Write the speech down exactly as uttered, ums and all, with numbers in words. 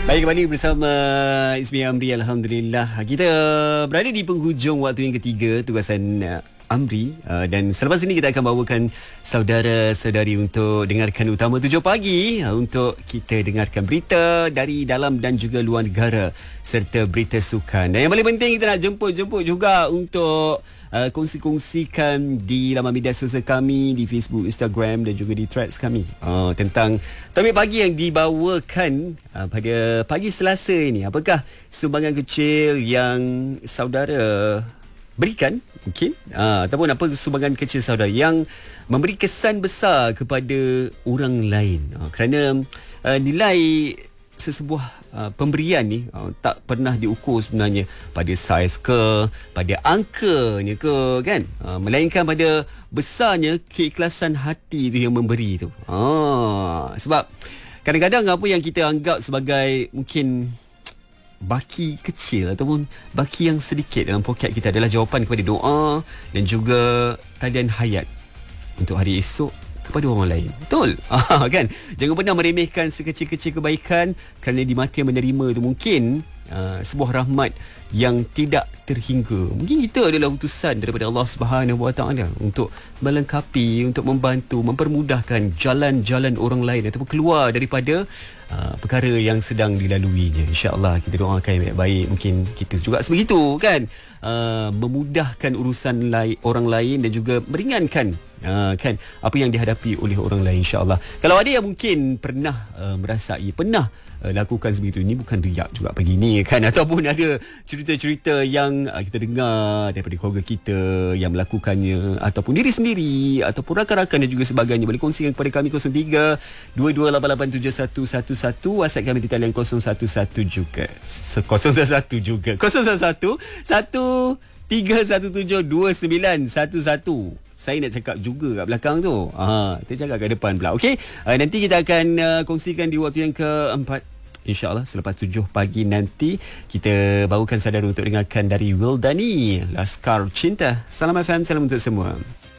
Baik, kembali bersama Ismi Amri. Alhamdulillah, kita berada di penghujung waktu yang ketiga tugasan uh, Amri, uh, dan selepas ini kita akan bawakan saudara-saudari untuk dengarkan Utama tujuh Pagi, uh, untuk kita dengarkan berita dari dalam dan juga luar negara serta berita sukan. Dan yang paling penting, kita nak jemput-jemput juga untuk Uh, kongsi-kongsikan di laman media sosial kami, di Facebook, Instagram dan juga di threads kami, uh, tentang topik pagi yang dibawakan uh, pada pagi Selasa ini. Apakah sumbangan kecil yang saudara berikan mungkin, uh, ataupun apa sumbangan kecil saudara yang memberi kesan besar kepada orang lain, uh, kerana uh, nilai sesebuah uh, pemberian ni uh, tak pernah diukur sebenarnya pada saiz ke, pada angkanya ke, kan, uh, melainkan pada besarnya keikhlasan hati tu yang memberi tu. Ah, sebab kadang-kadang apa yang kita anggap sebagai mungkin baki kecil ataupun baki yang sedikit dalam poket kita adalah jawapan kepada doa dan juga talian hayat untuk hari esok kepada orang lain. Betul? Ah, kan? Jangan pernah meremehkan sekecil-kecil kebaikan, kerana di mata yang menerima itu mungkin uh, sebuah rahmat yang tidak terhingga. Mungkin kita adalah utusan daripada Allah Subhanahu Wa Taala untuk melengkapi, untuk membantu, mempermudahkan jalan-jalan orang lain ataupun keluar daripada uh, perkara yang sedang dilaluinya. InsyaAllah kita doakan yang baik-baik. Mungkin kita juga sebegitu, kan? Uh, memudahkan urusan lai, orang lain dan juga meringankan Uh, kan apa yang dihadapi oleh orang lain, insya-Allah. Kalau ada yang mungkin pernah uh, merasai, pernah uh, lakukan sebegitu, ini bukan riak juga pagi ni, kan, ataupun ada cerita-cerita yang uh, kita dengar daripada keluarga kita yang melakukannya, ataupun diri sendiri ataupun rakan-rakan dan juga sebagainya, boleh kongsikan kepada kami kosong tiga dua dua lapan lapan tujuh satu satu satu, WhatsApp kami di talian kosong satu satu juga kosong satu juga kosong satu satu tiga satu tujuh dua sembilan satu satu. Saya nak cakap juga kat belakang tu. Ha, kita cakap kat depan pula. Okey, uh, nanti kita akan uh, kongsikan di waktu yang keempat, InsyaAllah selepas tujuh pagi nanti. Kita bawakan saudara untuk dengarkan dari Wildani, Laskar Cinta. Salam F M, salam untuk semua.